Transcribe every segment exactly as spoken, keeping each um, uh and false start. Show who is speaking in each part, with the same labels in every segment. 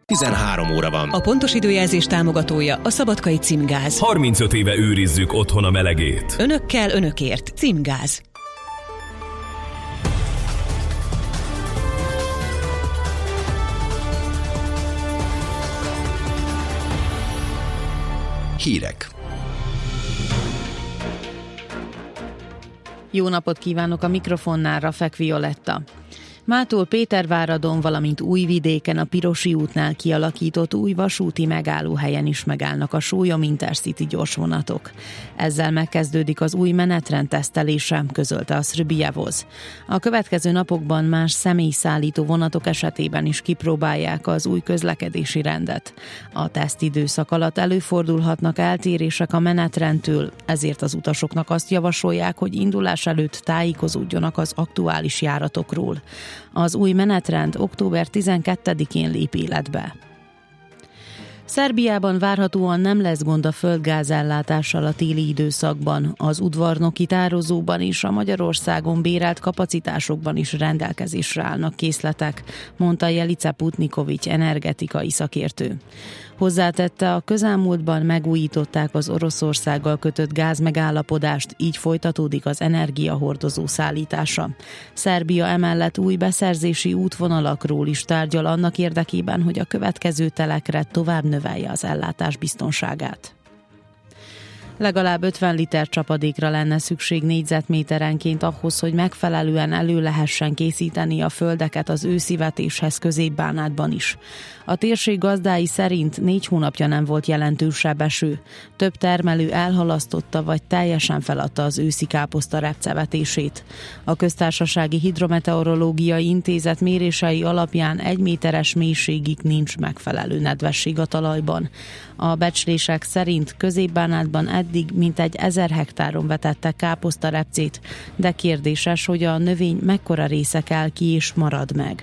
Speaker 1: tizenhárom óra van.
Speaker 2: A pontos időjelzés támogatója a Szabadkai Címgáz.
Speaker 3: harmincöt éve őrizzük otthon a melegét.
Speaker 2: Önökkel, önökért. Címgáz.
Speaker 1: Hírek.
Speaker 4: Jó napot kívánok, a mikrofonnál Rafek Violetta. Mától Péterváradon, valamint Újvidéken a Pirosi útnál kialakított új vasúti megállóhelyen is megállnak a sólyom Intercity gyorsvonatok. Ezzel megkezdődik az új menetrend tesztelése, közölte a Srbijevoz. A következő napokban más személyszállító vonatok esetében is kipróbálják az új közlekedési rendet. A tesztidőszak alatt előfordulhatnak eltérések a menetrendtől, ezért az utasoknak azt javasolják, hogy indulás előtt tájékozódjanak az aktuális járatokról. Az új menetrend október tizenkettedikén lép életbe. Szerbiában várhatóan nem lesz gond a földgázellátással a téli időszakban. Az udvarnoki tározóban és a Magyarországon bérelt kapacitásokban is rendelkezésre állnak készletek, mondta Jelica Putnikovics energetikai szakértő. Hozzátette, a közelmúltban megújították az Oroszországgal kötött gázmegállapodást, így folytatódik az energiahordozó szállítása. Szerbia emellett új beszerzési útvonalakról is tárgyal annak érdekében, hogy a következő telekre tovább növelje az ellátás biztonságát. Legalább ötven liter csapadékra lenne szükség négyzetméterenként ahhoz, hogy megfelelően elő lehessen készíteni a földeket az őszi vetéshez Közép-Bánátban is. A térség gazdái szerint négy hónapja nem volt jelentősebb eső. Több termelő elhalasztotta vagy teljesen feladta az őszi káposzta repcevetését. A Köztársasági Hidrometeorológiai Intézet mérései alapján egy méteres mélységig nincs megfelelő nedvesség a talajban. A becslések szerint Közép-Bánátban eddig mintegy ezer hektáron vetettek káposztarepcét, de kérdéses, hogy a növény mekkora része kell ki és marad meg.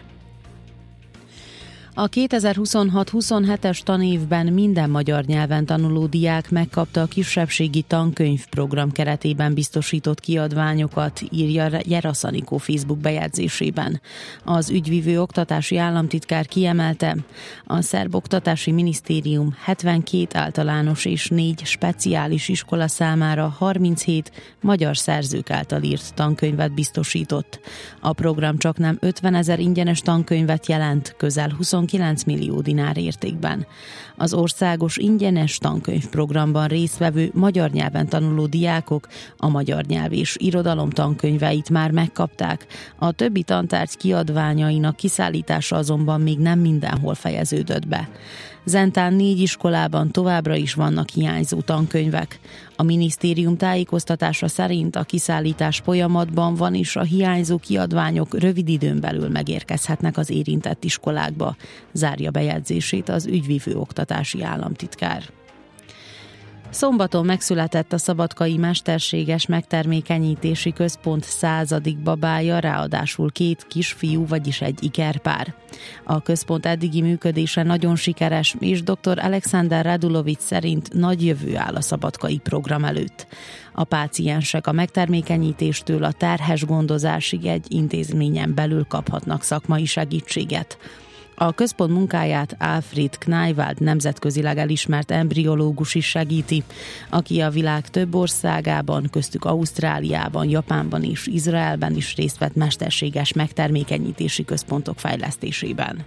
Speaker 4: A kétezer-huszonhat huszonhetes tanévben minden magyar nyelven tanuló diák megkapta a kisebbségi tankönyvprogram keretében biztosított kiadványokat, írja Jerasz Anikó Facebook bejegyzésében. Az ügyvivő oktatási államtitkár kiemelte, a Szerb Oktatási Minisztérium hetvenkét általános és négy speciális iskola számára harminchét magyar szerzők által írt tankönyvet biztosított. A program csaknem ötvenezer ingyenes tankönyvet jelent, közel huszonkilenc millió dinár értékben. Az országos ingyenes tankönyvprogramban résztvevő magyar nyelven tanuló diákok a magyar nyelv és irodalom tankönyveit már megkapták, a többi tantárgy kiadványainak kiszállítása azonban még nem mindenhol fejeződött be. Zentán négy iskolában továbbra is vannak hiányzó tankönyvek. A minisztérium tájékoztatása szerint a kiszállítás folyamatban van, és a hiányzó kiadványok rövid időn belül megérkezhetnek az érintett iskolákba, zárja bejegyzését az ügyvivő oktatási államtitkár. Szombaton megszületett a Szabadkai Mesterséges Megtermékenyítési Központ századik babája, ráadásul két kisfiú, vagyis egy ikerpár. A központ eddigi működése nagyon sikeres, és dr. Alexander Radulovics szerint nagy jövő áll a szabadkai program előtt. A páciensek a megtermékenyítéstől a terhes gondozásig egy intézményen belül kaphatnak szakmai segítséget. A központ munkáját Alfred Kneiwald nemzetközileg elismert embriológus is segíti, aki a világ több országában, köztük Ausztráliában, Japánban és Izraelben is részt vett mesterséges megtermékenyítési központok fejlesztésében.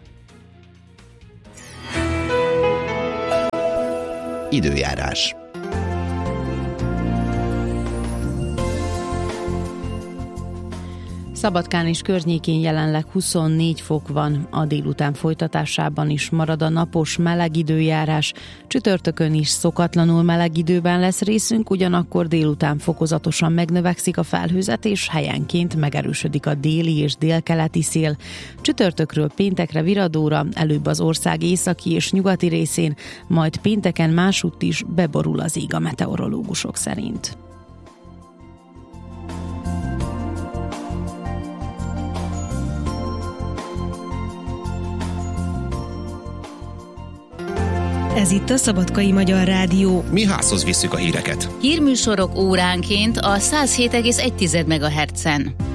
Speaker 1: Időjárás.
Speaker 4: Szabadkán és környékén jelenleg huszonnégy fok van, a délután folytatásában is marad a napos meleg időjárás, csütörtökön is szokatlanul meleg időben lesz részünk, ugyanakkor délután fokozatosan megnövekszik a felhőzet, és helyenként megerősödik a déli és délkeleti szél. Csütörtökről péntekre viradóra, előbb az ország északi és nyugati részén, majd pénteken másutt is beborul az ég a meteorológusok szerint.
Speaker 2: Ez itt a Szabadkai Magyar Rádió.
Speaker 1: Mi házhoz visszük a híreket.
Speaker 5: Hírműsorok óránként a száz hét egész egy megahertzen.